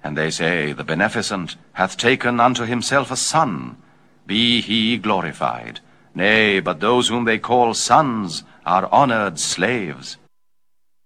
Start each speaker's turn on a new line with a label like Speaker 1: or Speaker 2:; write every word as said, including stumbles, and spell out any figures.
Speaker 1: And they say, the Beneficent hath taken unto himself a son. Be he glorified. Nay, but those whom they call sons are honored slaves.